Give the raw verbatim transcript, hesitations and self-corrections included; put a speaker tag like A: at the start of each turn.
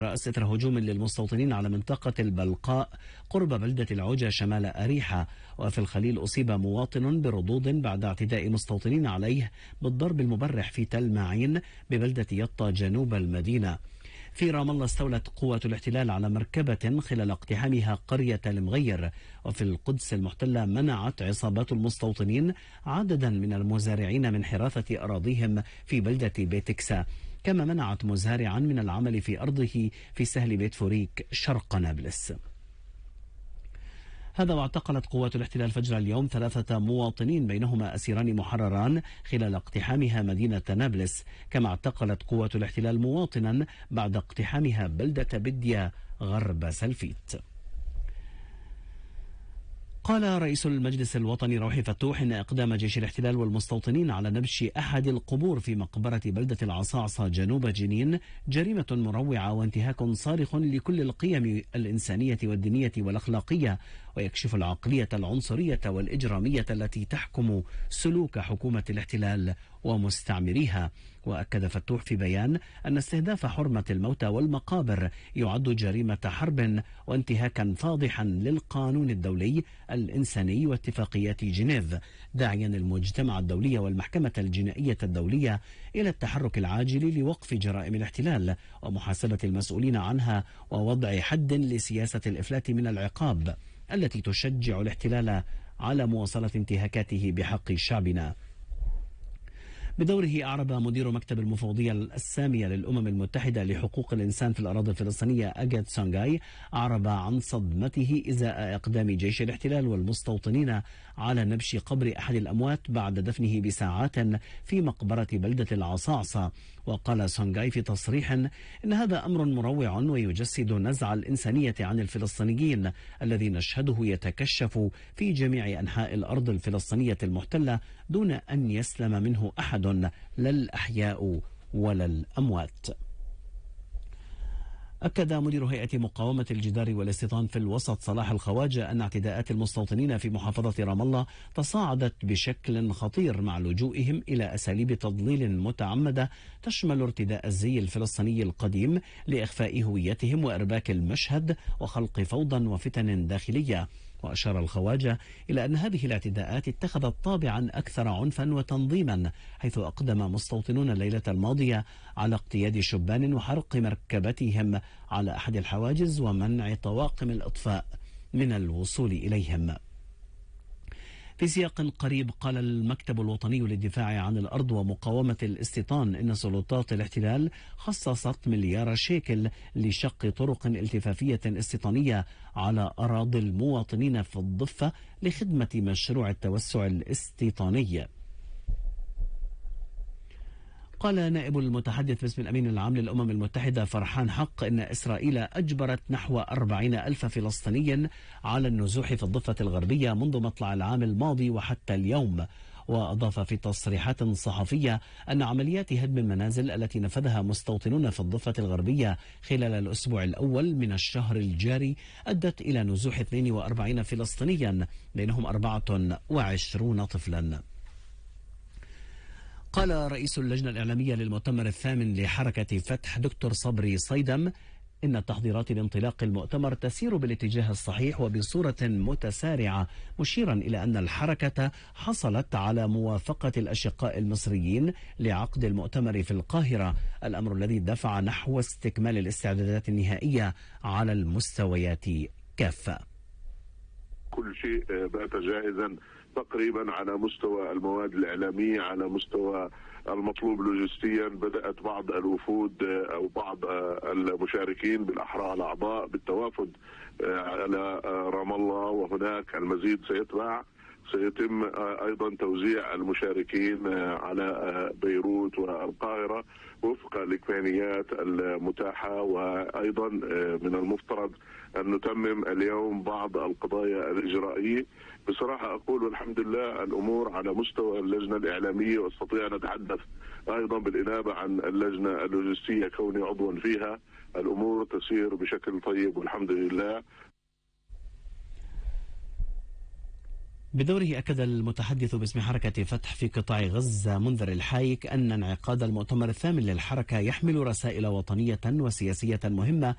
A: إثر هجوم للمستوطنين على منطقة البلقاء قرب بلدة العوجة شمال أريحة. وفي الخليل أصيب مواطن بردود بعد اعتداء مستوطنين عليه بالضرب المبرح في تل معين ببلدة يطا جنوب المدينة. في رام الله استولت قوة الاحتلال على مركبة خلال اقتحامها قرية المغير. وفي القدس المحتلة منعت عصابات المستوطنين عددا من المزارعين من حراثة أراضيهم في بلدة بيتكسا، كما منعت مزارعا من العمل في أرضه في سهل بيت فوريك شرق نابلس. هذا واعتقلت قوات الاحتلال فجر اليوم ثلاثة مواطنين بينهما أسيران محرران خلال اقتحامها مدينة نابلس، كما اعتقلت قوات الاحتلال مواطنا بعد اقتحامها بلدة بديا غرب سلفيت. قال رئيس المجلس الوطني روحي فتوح إن إقدام جيش الاحتلال والمستوطنين على نبش أحد القبور في مقبرة بلدة العصاعصة جنوب جنين جريمة مروعة وانتهاك صارخ لكل القيم الإنسانية والدينية والأخلاقية، ويكشف العقلية العنصرية والإجرامية التي تحكم سلوك حكومة الاحتلال ومستعمريها. وأكد فتوح في بيان أن استهداف حرمة الموتى والمقابر يعد جريمة حرب وانتهاكا فاضحا للقانون الدولي الإنساني واتفاقيات جنيف، داعيا المجتمع الدولي والمحكمة الجنائية الدولية إلى التحرك العاجل لوقف جرائم الاحتلال ومحاسبة المسؤولين عنها ووضع حد لسياسة الإفلات من العقاب التي تشجع الاحتلال على مواصلة انتهاكاته بحق شعبنا. بدوره أعرب مدير مكتب المفوضية السامية للأمم المتحدة لحقوق الإنسان في الأراضي الفلسطينية أجد سانغاي أعرب عن صدمته إزاء إقدام جيش الاحتلال والمستوطنين على نبش قبر أحد الأموات بعد دفنه بساعات في مقبرة بلدة العصاعصة. وقال سانغاي في تصريح إن هذا أمر مروع ويجسد نزع الإنسانية عن الفلسطينيين الذي نشهده يتكشف في جميع أنحاء الأرض الفلسطينية المحتلة دون أن يسلم منه أحد لا الأحياء ولا الأموات. أكد مدير هيئة مقاومة الجدار والاستيطان في الوسط صلاح الخواجة أن اعتداءات المستوطنين في محافظة رام الله تصاعدت بشكل خطير مع لجوئهم إلى أساليب تضليل متعمدة تشمل ارتداء الزي الفلسطيني القديم لإخفاء هويتهم وإرباك المشهد وخلق فوضى وفتن داخلية. وأشار الخواجة إلى أن هذه الاعتداءات اتخذت طابعا أكثر عنفا وتنظيما، حيث أقدم مستوطنون الليلة الماضية على اقتياد شبان وحرق مركبتهم على أحد الحواجز ومنع طواقم الإطفاء من الوصول إليهم. في سياق قريب قال المكتب الوطني للدفاع عن الأرض ومقاومة الاستيطان إن سلطات الاحتلال خصصت مليار شيكل لشق طرق التفافية استيطانية على أراضي المواطنين في الضفة لخدمة مشروع التوسع الاستيطاني. قال نائب المتحدث باسم الأمين العام للأمم المتحدة فرحان حق إن إسرائيل أجبرت نحو أربعين ألف فلسطيني على النزوح في الضفة الغربية منذ مطلع العام الماضي وحتى اليوم. وأضاف في تصريحات صحفية أن عمليات هدم المنازل التي نفذها مستوطنون في الضفة الغربية خلال الأسبوع الأول من الشهر الجاري أدت إلى نزوح اثنين وأربعين فلسطينيا بينهم أربعة وعشرين طفلا. قال رئيس اللجنة الإعلامية للمؤتمر الثامن لحركة فتح دكتور صبري صيدم إن تحضيرات الانطلاق المؤتمر تسير بالاتجاه الصحيح وبصورة متسارعة، مشيرا إلى أن الحركة حصلت على موافقة الأشقاء المصريين لعقد المؤتمر في القاهرة، الأمر الذي دفع نحو استكمال الاستعدادات النهائية على المستويات كافة.
B: كل شيء بات جاهزا تقريبا على مستوى المواد الإعلامية، على مستوى المطلوب لوجستيا. بدأت بعض الوفود أو بعض المشاركين بالأحرى الأعضاء بالتوافد على رام الله، وهناك المزيد سيتبع. سيتم أيضا توزيع المشاركين على بيروت والقاهرة وفق الإمكانيات المتاحة. وأيضا من المفترض أن نتمم اليوم بعض القضايا الإجرائية. بصراحة أقول والحمد لله الأمور على مستوى اللجنة الإعلامية، واستطيع أن أتحدث أيضا بالإنابة عن اللجنة اللوجستية كوني عضوا فيها. الأمور تسير بشكل طيب والحمد لله.
A: بدوره أكد المتحدث باسم حركة فتح في قطاع غزة منذر الحايك أن انعقاد المؤتمر الثامن للحركة يحمل رسائل وطنية وسياسية مهمة